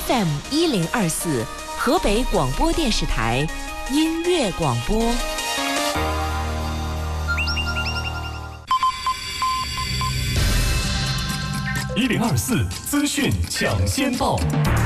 FM1024，河北广播电视台音乐广播。 1024资讯抢先报。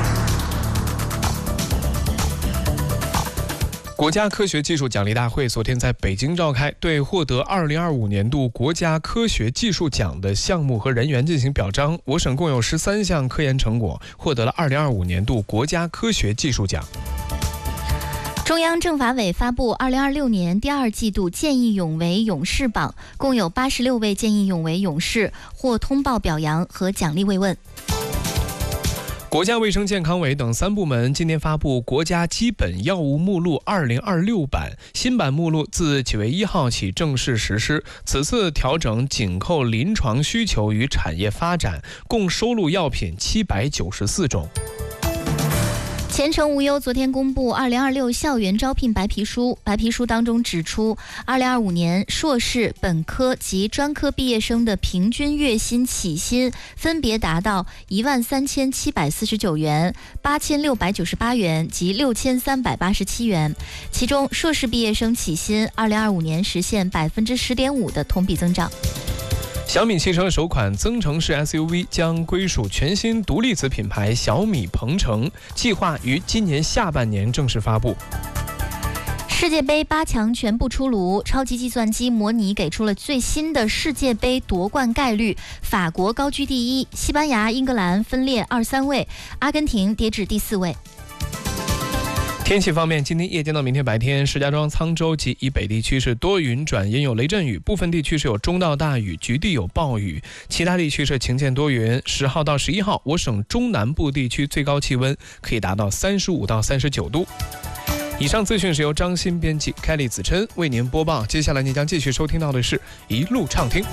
国家科学技术奖励大会昨天在北京召开，对获得2025年度国家科学技术奖的项目和人员进行表彰。我省共有13项科研成果获得了2025年度国家科学技术奖。 中央政法委发布2026年第2季度见义勇为勇士榜，共有86位见义勇为勇士获通报表扬和奖励慰问。 国家卫生健康委等3部门今天发布国家基本药物目录2026版，新版目录自9月1号起正式实施。此次调整紧扣临床需求与产业发展，共收录药品794种。 前程无忧昨天公布2026校园招聘白皮书，白皮书当中指出，2025年硕士、本科及专科毕业生的平均月薪起薪分别达到13749元、8698元及6387元，其中硕士毕业生起薪2025年实现10.5%的同比增长。 小米汽车首款增程式 SUV 将归属全新独立子品牌小米鹏程，计划于今年下半年正式发布。 世界杯8强全部出炉，超级计算机模拟给出了最新的世界杯夺冠概率，法国高居第一，西班牙、英格兰分列2、3位，阿根廷跌至第4位。 天气方面，今天夜间到明天白天，石家庄、沧州及以北地区是多云转阴有雷阵雨，部分地区是有中到大雨，局地有暴雨，其他地区是晴间多云。10号到11号，我省中南部地区最高气温可以达到35到39度。以上资讯是由张鑫编辑，凯丽子琛为您播报。接下来您将继续收听到的是一路畅听。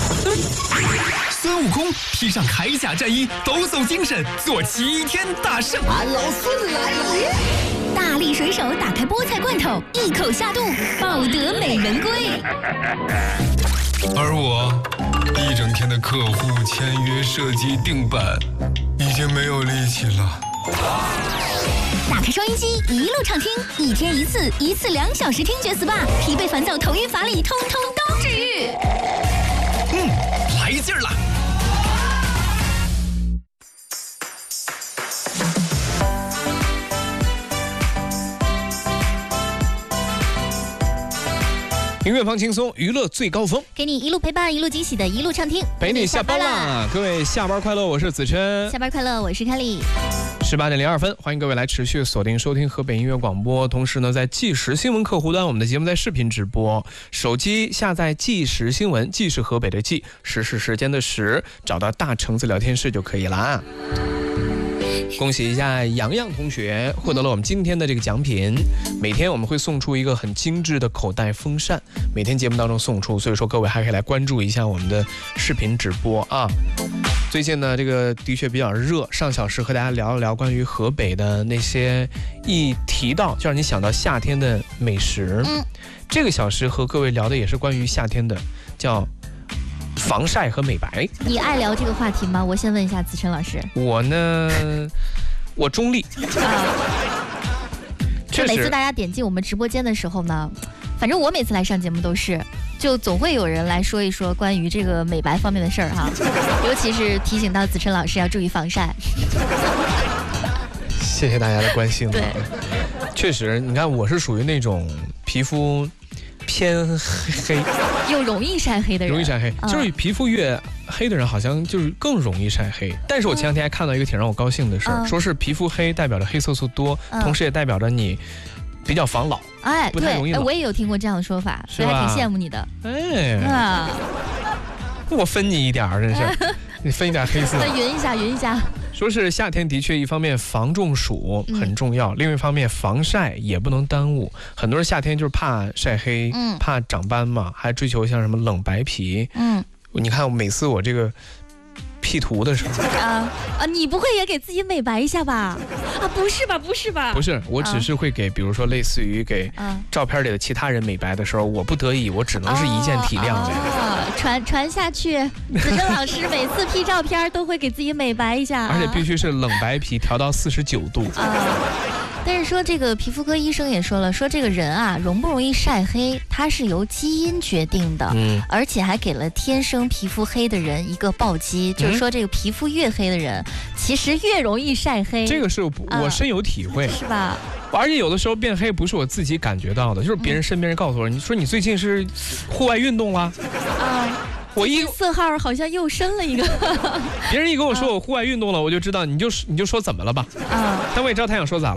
孙悟空披上铠甲战衣，抖擞精神，做齐天大圣。 俺老孙来也！ 大力水手打开菠菜罐头，一口下肚，抱得美人归。 而我一整天的客户签约、设计、定版，已经没有力气了。 打开收音机，一路畅听，一天一次2小时听觉 SPA， 疲惫烦躁、头晕乏力，通通都治愈。 来劲儿了！ 音乐放轻松，娱乐最高峰， 给你一路陪伴，一路惊喜的一路畅听， 陪你下班啦！各位下班快乐，我是子琛。 下班快乐，我是凯丽。 18点02分，欢迎各位来持续锁定收听河北音乐广播。同时呢，在即时新闻客户端，我们的节目在视频直播。手机下载即时新闻，即是河北的即，时是时间的时，找到大橙子聊天室就可以了。恭喜一下洋洋同学获得了我们今天的这个奖品。每天我们会送出一个很精致的口袋风扇，每天节目当中送出，所以说各位还可以来关注一下我们的视频直播啊。最近呢，这个的确比较热，上小时和大家聊一聊关于河北的那些一提到就让你想到夏天的美食。这个小时和各位聊的也是关于夏天的，叫防晒和美白。 你爱聊这个话题吗？我先问一下子琛老师。 我呢，我中立。 就每次大家点进我们直播间的时候呢，反正我每次来上节目都是，就总会有人来说一说关于这个美白方面的事儿哈，尤其是提醒到子琛老师要注意防晒。 谢谢大家的关心。 对， 确实，你看我是属于那种皮肤偏黑又容易晒黑的人， 容易晒黑，就是皮肤越黑的人好像就是更容易晒黑。但是我前两天还看到一个挺让我高兴的事儿，说是皮肤黑代表着黑色素多，同时也代表着你比较防老，不太容易老。 我也有听过这样的说法，所以还挺羡慕你的。 我分你一点儿，真是你分一点黑色。 那匀一下。 说是夏天的确一方面防中暑很重要，另一方面防晒也不能耽误。很多人夏天就是怕晒黑，怕长斑嘛，还追求像什么冷白皮。你看每次我这个 P 图的时候。 你不会也给自己美白一下吧？不是吧？不是吧？ 不是，我只是会给，比如说类似于给照片里的其他人美白的时候，我不得已，我只能是一键体谅的。 传下去，子正老师每次 P 照片都会给自己美白一下， 而且必须是冷白皮，调到49度。 但是说这个皮肤科医生也说了，说这个人啊容不容易晒黑，它是由基因决定的，而且还给了天生皮肤黑的人一个暴击，就是说这个皮肤越黑的人，其实越容易晒黑。 这个是我深有体会， 是吧？ 而且有的时候变黑不是我自己感觉到的，就是别人身边人告诉我，你说你最近是户外运动了我色号好像又升了一个。 别人一跟我说我户外运动了，我就知道，你就说怎么了吧？但我也知道他想说咋了。